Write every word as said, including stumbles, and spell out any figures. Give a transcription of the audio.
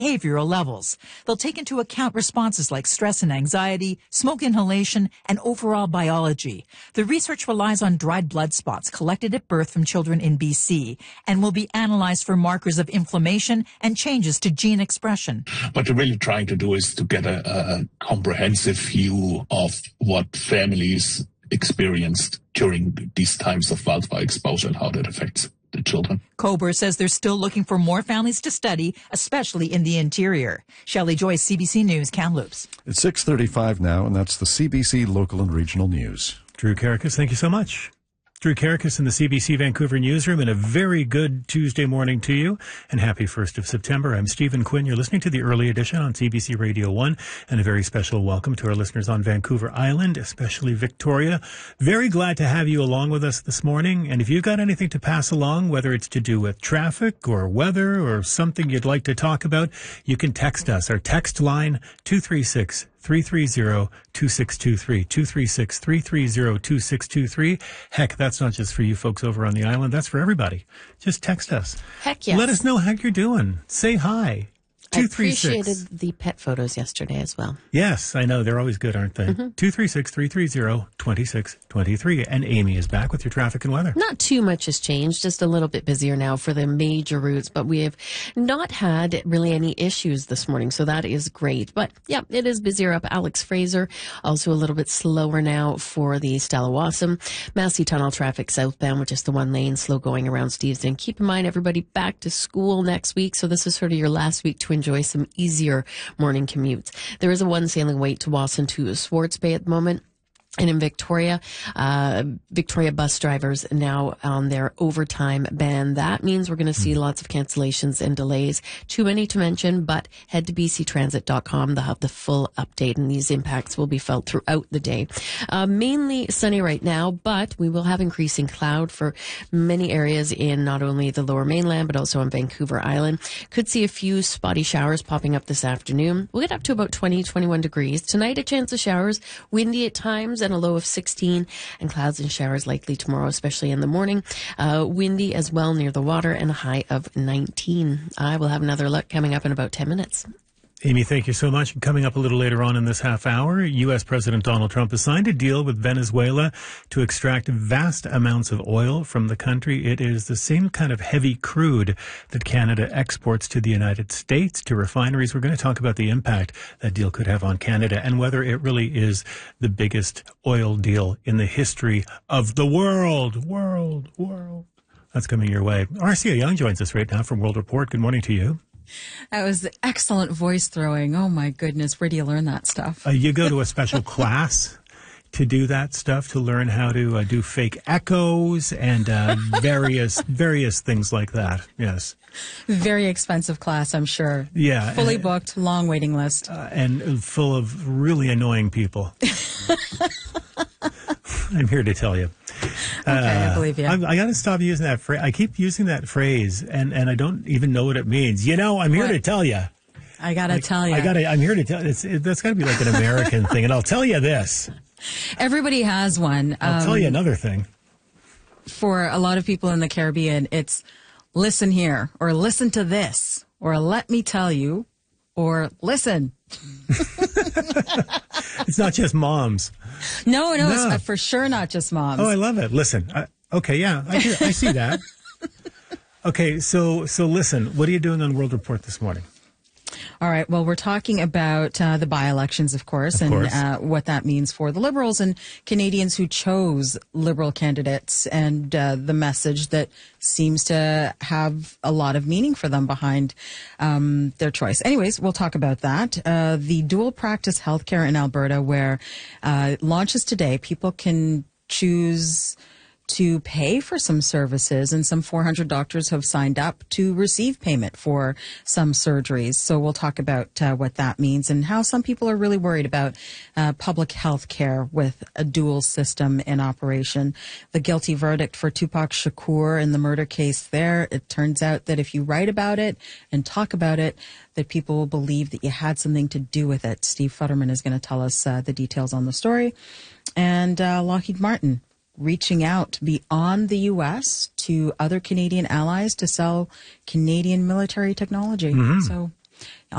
behavioral levels. They'll take into account responses like stress and anxiety, smoke inhalation, and overall biology. The research relies on dried blood spots collected at birth from children in B C and will be analyzed for markers of inflammation and changes to gene expression. What we're really trying to do is to get a, a comprehensive view of what families experienced during these times of wildfire exposure and how that affects the children. Kober says they're still looking for more families to study, especially in the interior. Shelley Joyce, C B C News, Kamloops. It's six thirty-five now, and that's the C B C Local and Regional News. Drew Karakis, thank you so much. Drew Karakis in the C B C Vancouver newsroom, and a very good Tuesday morning to you, and happy first of September. I'm Stephen Quinn. You're listening to the Early Edition on C B C Radio one, and a very special welcome to our listeners on Vancouver Island, especially Victoria. Very glad to have you along with us this morning, and if you've got anything to pass along, whether it's to do with traffic or weather or something you'd like to talk about, you can text us. Our text line, two three six, three three zero, two six two three, two three six, three three zero, two six two three. Heck, that's not just for you folks over on the island. That's for everybody. Just text us. Heck yes. Let us know how you're doing. Say hi. I appreciated the pet photos yesterday as well. Yes, I know. They're always good, aren't they? Mm-hmm. two three six, three three zero, two six two three. And Amy is back with your traffic and weather. Not too much has changed, just a little bit busier now for the major routes, but we have not had really any issues this morning, so that is great. But yeah, it is busier up Alex Fraser, also a little bit slower now for the Stella Wasam. Massey Tunnel traffic southbound, which is the one lane, slow going around Steveston. Keep in mind, everybody back to school next week, so this is sort of your last week to enjoy some easier morning commutes. There is a one sailing wait to Wasson to Swartz Bay at the moment. And in Victoria, uh, Victoria bus drivers now on their overtime ban. That means we're going to see lots of cancellations and delays. Too many to mention, but head to b c transit dot com. They'll have the full update, and these impacts will be felt throughout the day. Uh, mainly sunny right now, but we will have increasing cloud for many areas in not only the Lower Mainland, but also on Vancouver Island. Could see a few spotty showers popping up this afternoon. We'll get up to about twenty, twenty-one degrees. Tonight, a chance of showers, windy at times, and a low of sixteen, and clouds and showers likely tomorrow, especially in the morning. Uh, windy as well near the water, and a high of nineteen. I will have another look coming up in about ten minutes. Amy, thank you so much. Coming up a little later on in this half hour, U S President Donald Trump has signed a deal with Venezuela to extract vast amounts of oil from the country. It is the same kind of heavy crude that Canada exports to the United States, to refineries. We're going to talk about the impact that deal could have on Canada and whether it really is the biggest oil deal in the history of the world. World, world. That's coming your way. Arcia Young joins us right now from World Report. Good morning to you. That was excellent voice throwing. Oh, my goodness. Where do you learn that stuff? Uh, you go to a special class to do that stuff, to learn how to uh, do fake echoes and uh, various various things like that. Yes. Very expensive class, I'm sure. Yeah. Fully and, booked, long waiting list. Uh, and full of really annoying people. I'm here to tell you. Okay, uh, I believe you. I, I got to stop using that phrase. I keep using that phrase, and, and I don't even know what it means. You know, I'm here what? to tell you. I got to like, tell you. I got to. I'm here to tell. It's, it, that's got to be like an American thing, and I'll tell you this. Everybody has one. I'll um, tell you another thing. For a lot of people in the Caribbean, it's listen here, or listen to this, or let me tell you, or listen. It's not just moms. No, no, no. It's for sure not just moms. Oh, I love it. Listen. I, okay, yeah, I, hear, I see that. Okay, so so listen, what are you doing on World Report this morning? All right. Well, we're talking about uh, the by-elections, of course, of and course. Uh, what that means for the Liberals and Canadians who chose Liberal candidates, and uh, the message that seems to have a lot of meaning for them behind um, their choice. Anyways, we'll talk about that. Uh, the dual practice healthcare in Alberta, where uh, launches today, people can choose to pay for some services, and some four hundred doctors have signed up to receive payment for some surgeries. So we'll talk about uh, what that means and how some people are really worried about uh, public health care with a dual system in operation. The guilty verdict for Tupac Shakur in the murder case there, it turns out that if you write about it and talk about it, that people will believe that you had something to do with it. Steve Futterman is going to tell us uh, the details on the story. And uh, Lockheed Martin reaching out beyond the U S to other Canadian allies to sell Canadian military technology. Mm-hmm. So